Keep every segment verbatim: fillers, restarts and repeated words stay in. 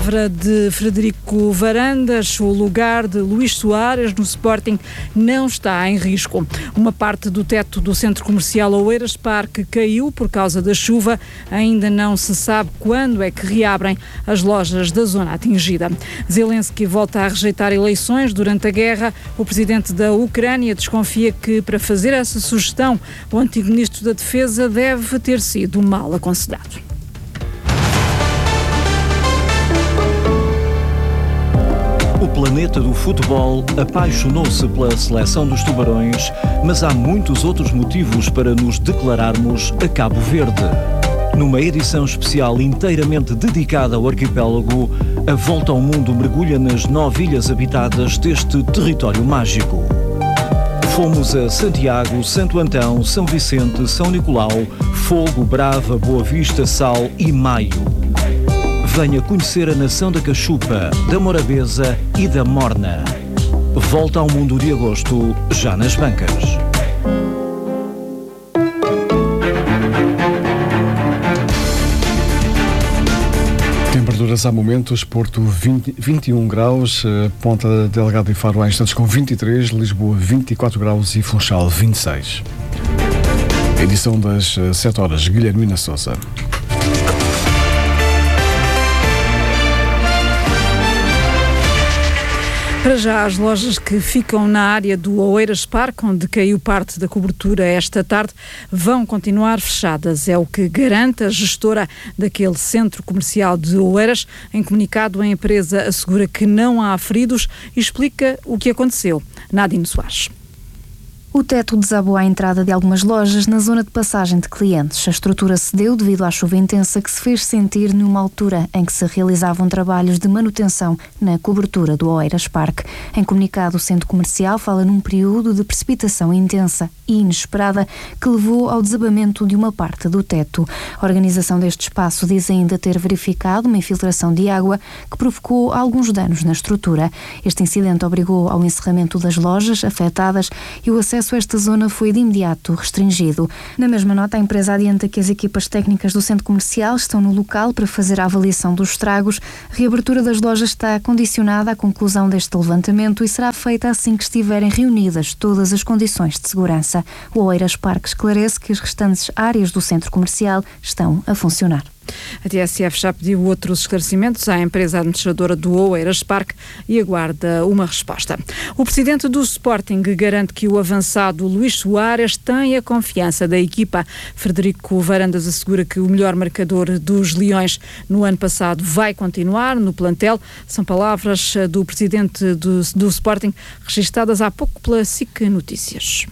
De Frederico Varandas, o lugar de Luís Soares no Sporting não está em risco. Uma parte do teto do centro comercial Oeiras Parque caiu por causa da chuva. Ainda não se sabe quando é que reabrem as lojas da zona atingida. Zelensky volta a rejeitar eleições durante a guerra. O presidente da Ucrânia desconfia que, para fazer essa sugestão, o antigo ministro da Defesa deve ter sido mal aconselhado. O planeta do futebol apaixonou-se pela seleção dos Tubarões, mas há muitos outros motivos para nos declararmos a Cabo Verde. Numa edição especial inteiramente dedicada ao arquipélago, a Volta ao Mundo mergulha nas nove ilhas habitadas deste território mágico. Fomos a Santiago, Santo Antão, São Vicente, São Nicolau, Fogo, Brava, Boa Vista, Sal e Maio. Venha conhecer a nação da Cachupa, da Morabeza e da Morna. Volta ao Mundo de agosto, já nas bancas. Temperaturas há momentos, Porto vinte, vinte e um graus, Ponta Delgada e Faro há instantes com vinte e três, Lisboa vinte e quatro graus e Funchal vinte e seis. Edição das sete horas, Guilhermina Sousa. Para já, as lojas que ficam na área do Oeiras Parque, onde caiu parte da cobertura esta tarde, vão continuar fechadas. É o que garante a gestora daquele centro comercial de Oeiras. Em comunicado, a empresa assegura que não há feridos e explica o que aconteceu. Nadine Soares. O teto desabou à entrada de algumas lojas na zona de passagem de clientes. A estrutura cedeu devido à chuva intensa que se fez sentir numa altura em que se realizavam trabalhos de manutenção na cobertura do Oeiras Parque. Em comunicado, o centro comercial fala num período de precipitação intensa e inesperada que levou ao desabamento de uma parte do teto. A organização deste espaço diz ainda ter verificado uma infiltração de água que provocou alguns danos na estrutura. Este incidente obrigou ao encerramento das lojas afetadas e o acesso a esta zona foi de imediato restringido. Na mesma nota, a empresa adianta que as equipas técnicas do centro comercial estão no local para fazer a avaliação dos estragos. A reabertura das lojas está condicionada à conclusão deste levantamento e será feita assim que estiverem reunidas todas as condições de segurança. O Oeiras Parque esclarece que as restantes áreas do centro comercial estão a funcionar. A T S F já pediu outros esclarecimentos à empresa administradora do Oeiras Parque e aguarda uma resposta. O presidente do Sporting garante que o avançado Luís Soares tem a confiança da equipa. Frederico Varandas assegura que o melhor marcador dos Leões no ano passado vai continuar no plantel. São palavras do presidente do, do Sporting, registadas há pouco pela S I C Notícias.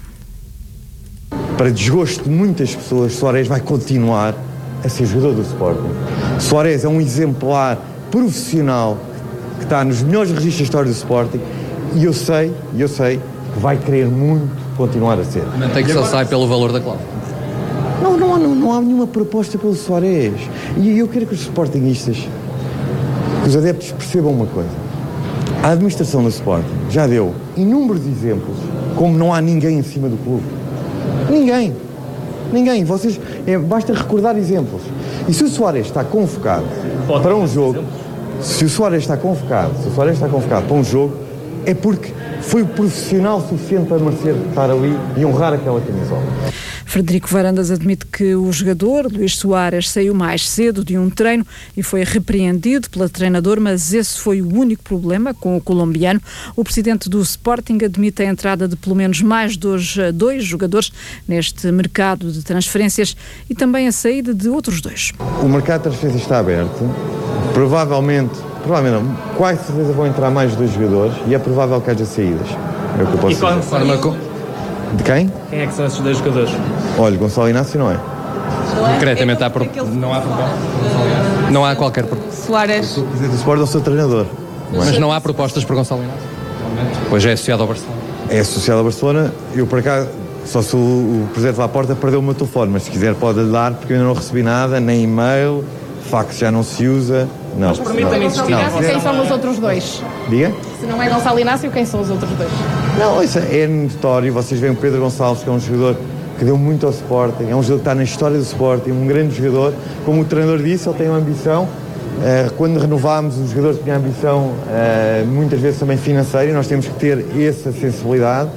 Para desgosto de muitas pessoas, Soares vai continuar a ser jogador do Sporting. Soares é um exemplar profissional que está nos melhores registros da história do Sporting e eu sei, eu sei que vai querer muito continuar a ser. Mantém que só sai pelo valor da cláusula. Não, não, não, não há nenhuma proposta pelo Soares. E eu quero que os sportinguistas, que os adeptos percebam uma coisa. A administração do Sporting já deu inúmeros exemplos como não há ninguém em cima do clube. Ninguém. Ninguém. Vocês, é, basta recordar exemplos. E se o Soares está convocado Pode para um jogo, se o Soares está convocado, se o Soares está convocado para um jogo, é porque foi o profissional suficiente para merecer estar ali e honrar aquela camisola. Frederico Varandas admite que o jogador, Luís Soares, saiu mais cedo de um treino e foi repreendido pela treinador, mas esse foi o único problema com o colombiano. O presidente do Sporting admite a entrada de pelo menos mais dois, dois jogadores neste mercado de transferências e também a saída de outros dois. O mercado de transferências está aberto. Provavelmente, provavelmente não, quase certeza vão entrar mais dois jogadores e é provável que haja saídas. É o que eu posso dizer. Forma De quem? Quem é que são esses dois jogadores? Olha, Gonçalo Inácio não é. Concretamente há pro... não há não há qualquer Soares. O presidente do Sport é o seu treinador. Não é? Mas não há propostas para Gonçalo Inácio. Pois é associado ao Barcelona. É associado ao Barcelona. Eu para cá, só se o, o presidente lá à porta perdeu o meu telefone, mas se quiser pode lhe dar, porque eu ainda não recebi nada, nem e-mail, fax já não se usa. Não. Mas permita-me insistir. Não. Quem são os outros dois? Diga? Se não é Gonçalo Inácio, quem são os outros dois? Não, isso é notório. Vocês veem o Pedro Gonçalves, que é um jogador que deu muito ao Sporting, é um jogador que está na história do Sporting, um grande jogador. Como o treinador disse, ele tem uma ambição Quando renovámos, os jogadores tinham ambição, muitas vezes também financeira, e nós temos que ter essa sensibilidade.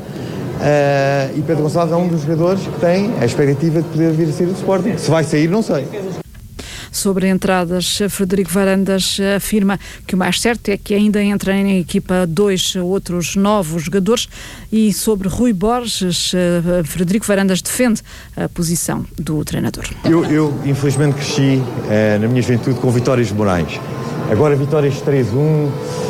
E Pedro Gonçalves é um dos jogadores que tem a expectativa de poder vir a sair do Sporting. Se vai sair, não sei. Sobre entradas, Frederico Varandas afirma que o mais certo é que ainda entrem na equipa dois outros novos jogadores. E sobre Rui Borges, Frederico Varandas defende a posição do treinador. Eu, eu infelizmente, cresci eh, na minha juventude com vitórias de Moraes. Agora vitórias três a um,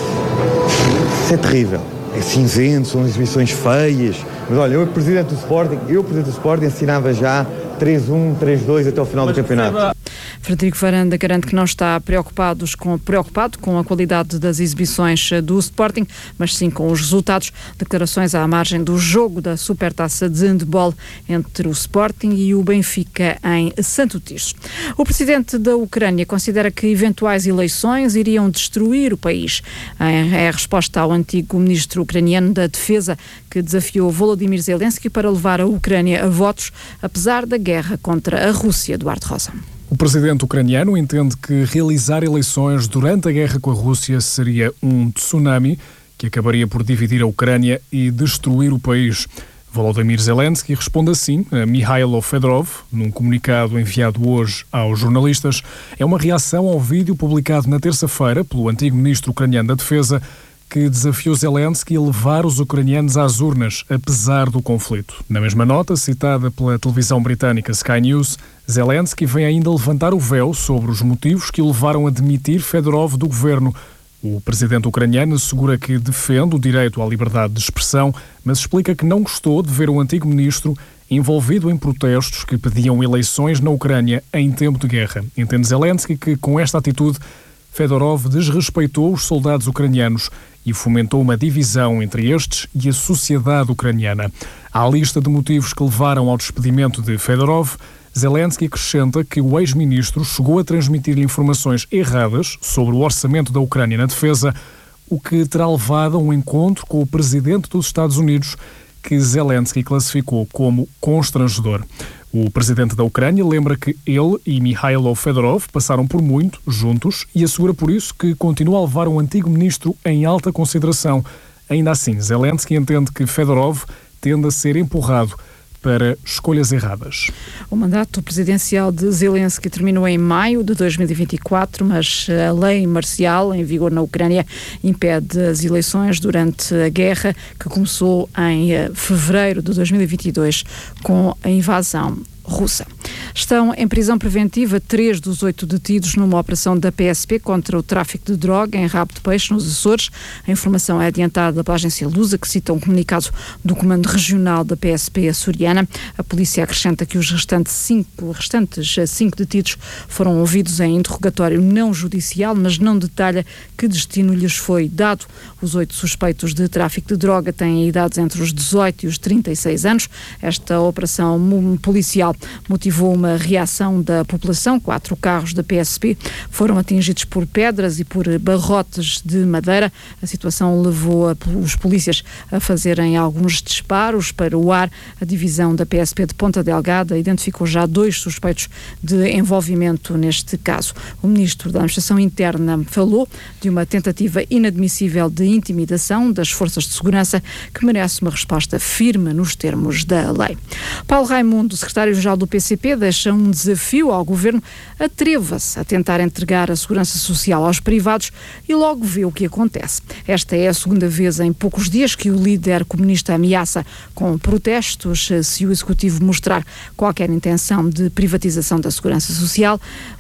isso é terrível. É cinzento, são exibições feias. Mas olha, eu, presidente do Sporting, eu, presidente do Sporting, assinava já três a um, três a dois até ao final do campeonato. Frederico Varanda garante que não está preocupados com, preocupado com a qualidade das exibições do Sporting, mas sim com os resultados. Declarações à margem do jogo da Supertaça de Handball entre o Sporting e o Benfica em Santo Tirso. O presidente da Ucrânia considera que eventuais eleições iriam destruir o país. É a resposta ao antigo ministro ucraniano da Defesa, que desafiou Volodymyr Zelensky para levar a Ucrânia a votos, apesar da guerra contra a Rússia. Eduardo Rosa. O presidente ucraniano entende que realizar eleições durante a guerra com a Rússia seria um tsunami que acabaria por dividir a Ucrânia e destruir o país. Volodymyr Zelensky responde assim a Mikhailo Fedorov, num comunicado enviado hoje aos jornalistas. É uma reação ao vídeo publicado na terça-feira pelo antigo ministro ucraniano da Defesa, que desafiou Zelensky a levar os ucranianos às urnas, apesar do conflito. Na mesma nota, citada pela televisão britânica Sky News, Zelensky vem ainda levantar o véu sobre os motivos que o levaram a demitir Fedorov do governo. O presidente ucraniano assegura que defende o direito à liberdade de expressão, mas explica que não gostou de ver o antigo ministro envolvido em protestos que pediam eleições na Ucrânia em tempo de guerra. Entende Zelensky que, com esta atitude, Fedorov desrespeitou os soldados ucranianos e fomentou uma divisão entre estes e a sociedade ucraniana. À lista de motivos que levaram ao despedimento de Fedorov, Zelensky acrescenta que o ex-ministro chegou a transmitir-lhe informações erradas sobre o orçamento da Ucrânia na defesa, o que terá levado a um encontro com o presidente dos Estados Unidos, que Zelensky classificou como constrangedor. O presidente da Ucrânia lembra que ele e Mikhailo Fedorov passaram por muito juntos e assegura por isso que continua a levar o antigo ministro em alta consideração. Ainda assim, Zelensky entende que Fedorov tende a ser empurrado para escolhas erradas. O mandato presidencial de Zelensky terminou em maio de dois mil e vinte e quatro, mas a lei marcial em vigor na Ucrânia impede as eleições durante a guerra, que começou em fevereiro de dois mil e vinte e dois com a invasão russa. Estão em prisão preventiva três dos oito detidos numa operação da P S P contra o tráfico de droga em Rabo de Peixe, nos Açores. A informação é adiantada pela agência Lusa, que cita um comunicado do Comando Regional da P S P açoriana. A polícia acrescenta que os restantes cinco, restantes cinco detidos foram ouvidos em interrogatório não judicial, mas não detalha que destino lhes foi dado. Os oito suspeitos de tráfico de droga têm idades entre os dezoito e os trinta e seis anos. Esta operação policial motivou uma reação da população. Quatro carros da P S P foram atingidos por pedras e por barrotes de madeira. A situação levou a, os polícias a fazerem alguns disparos para o ar. A divisão da P S P de Ponta Delgada identificou já dois suspeitos de envolvimento neste caso. O ministro da Administração Interna falou de uma tentativa inadmissível de intimidação das forças de segurança que merece uma resposta firme nos termos da lei. Paulo Raimundo, secretário-geral do P C P, deixa um desafio ao governo: atreva-se a tentar entregar a segurança social aos privados e logo vê o que acontece. Esta é a segunda vez em poucos dias que o líder comunista ameaça com protestos se o Executivo mostrar qualquer intenção de privatização da segurança social,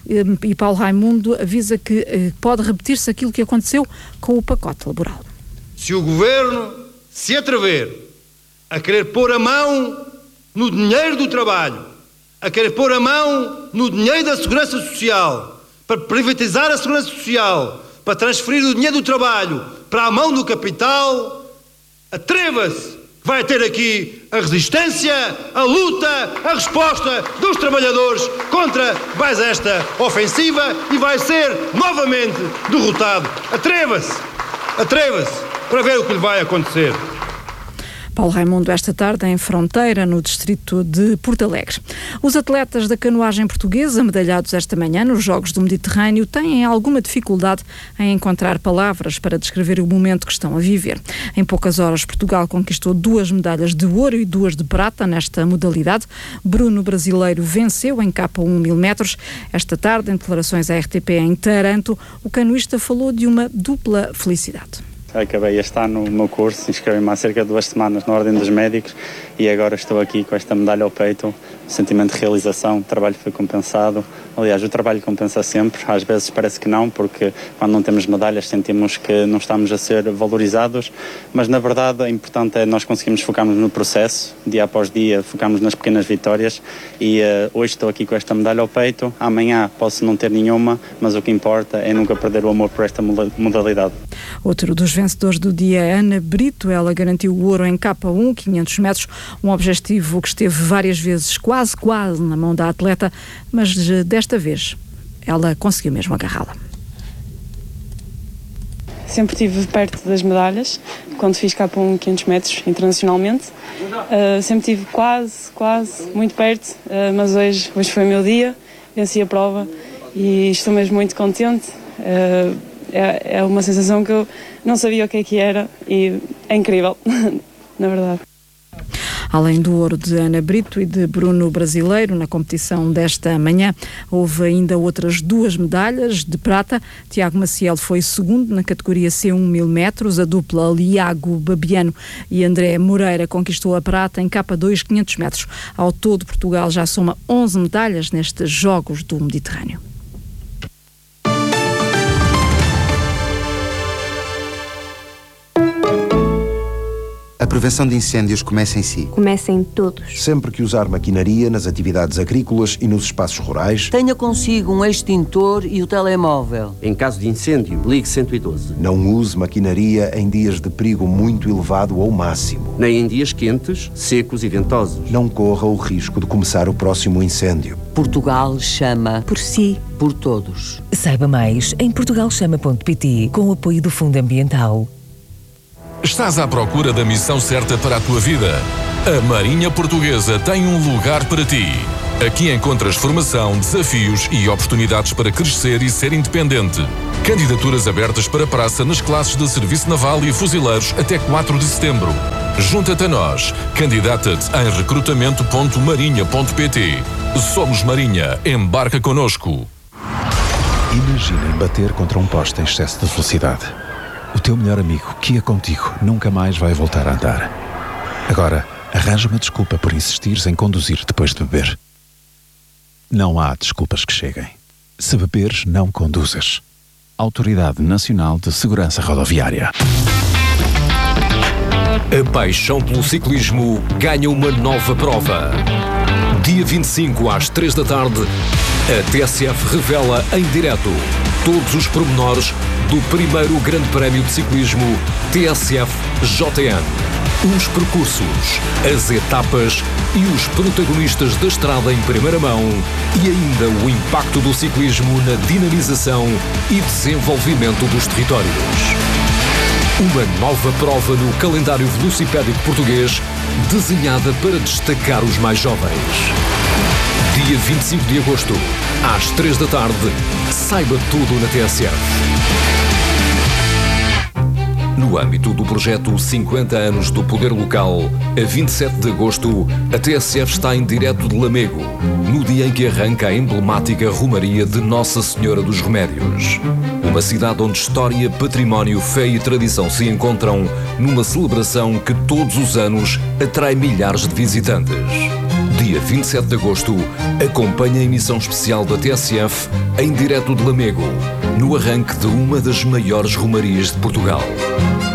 e Paulo Raimundo avisa que pode repetir-se aquilo que aconteceu com o pacote laboral. Se o governo se atrever a querer pôr a mão no dinheiro do trabalho, a querer pôr a mão no dinheiro da segurança social, para privatizar a segurança social, para transferir o dinheiro do trabalho para a mão do capital, atreva-se, vai ter aqui a resistência, a luta, a resposta dos trabalhadores contra mais esta ofensiva e vai ser novamente derrotado. Atreva-se, atreva-se para ver o que lhe vai acontecer. Paulo Raimundo, esta tarde em Fronteira, no distrito de Porto Alegre. Os atletas da canoagem portuguesa, medalhados esta manhã nos Jogos do Mediterrâneo, têm alguma dificuldade em encontrar palavras para descrever o momento que estão a viver. Em poucas horas, Portugal conquistou duas medalhas de ouro e duas de prata nesta modalidade. Bruno Brasileiro venceu em K um mil metros. Esta tarde, em declarações à R T P em Taranto, o canoista falou de uma dupla felicidade. Acabei este ano o meu curso, inscrevi-me há cerca de duas semanas na Ordem dos Médicos e agora estou aqui com esta medalha ao peito, sentimento de realização, o trabalho foi compensado. Aliás, o trabalho compensa sempre, às vezes parece que não, porque quando não temos medalhas sentimos que não estamos a ser valorizados, mas na verdade o importante é nós conseguirmos focarmos no processo, dia após dia, focarmos nas pequenas vitórias e uh, hoje estou aqui com esta medalha ao peito, amanhã posso não ter nenhuma, mas o que importa é nunca perder o amor por esta modalidade. Outro dos vencedores do dia é Ana Brito. Ela garantiu o ouro em K um, quinhentos metros, um objetivo que esteve várias vezes quase, quase na mão da atleta, mas desta vez ela conseguiu mesmo agarrá-la. Sempre estive perto das medalhas, quando fiz K um quinhentos metros internacionalmente. Uh, sempre estive quase, quase, muito perto, uh, mas hoje, hoje foi o meu dia, venci a prova e estou mesmo muito contente. Uh, É, é uma sensação que eu não sabia o que é que era e é incrível, na verdade. Além do ouro de Ana Brito e de Bruno Brasileiro na competição desta manhã, houve ainda outras duas medalhas de prata. Tiago Maciel foi segundo na categoria C um mil metros. A dupla Liago Babiano e André Moreira conquistou a prata em K dois quinhentos metros. Ao todo, Portugal já soma onze medalhas nestes Jogos do Mediterrâneo. A prevenção de incêndios começa em si. Começa em todos. Sempre que usar maquinaria nas atividades agrícolas e nos espaços rurais, tenha consigo um extintor e o telemóvel. Em caso de incêndio, ligue cento e doze. Não use maquinaria em dias de perigo muito elevado ou máximo. Nem em dias quentes, secos e ventosos. Não corra o risco de começar o próximo incêndio. Portugal chama por si, por todos. Saiba mais em portugal chama ponto pt com o apoio do Fundo Ambiental. Estás à procura da missão certa para a tua vida? A Marinha Portuguesa tem um lugar para ti. Aqui encontras formação, desafios e oportunidades para crescer e ser independente. Candidaturas abertas para praça nas classes de Serviço Naval e Fuzileiros até quatro de setembro. Junta-te a nós. Candidata-te em recrutamento ponto marinha ponto pt. Somos Marinha. Embarca connosco. Imaginem bater contra um poste em excesso de velocidade. O teu melhor amigo, que ia contigo, nunca mais vai voltar a andar. Agora, arranja uma desculpa por insistires em conduzir depois de beber. Não há desculpas que cheguem. Se beberes, não conduzas. Autoridade Nacional de Segurança Rodoviária. A paixão pelo ciclismo ganha uma nova prova. Dia vinte e cinco, às três da tarde, a T S F revela em direto todos os pormenores do primeiro Grande Prémio de Ciclismo T S F J N. Os percursos, as etapas e os protagonistas da estrada em primeira mão e ainda o impacto do ciclismo na dinamização e desenvolvimento dos territórios. Uma nova prova no calendário velocipédico português desenhada para destacar os mais jovens. Dia vinte e cinco de agosto, às três da tarde, saiba tudo na T S F. No âmbito do projeto cinquenta anos do Poder Local, a vinte e sete de agosto, a T S F está em direto de Lamego, no dia em que arranca a emblemática Romaria de Nossa Senhora dos Remédios. Uma cidade onde história, património, fé e tradição se encontram numa celebração que todos os anos atrai milhares de visitantes. Dia vinte e sete de agosto, acompanha a emissão especial da T S F em direto de Lamego, no arranque de uma das maiores romarias de Portugal.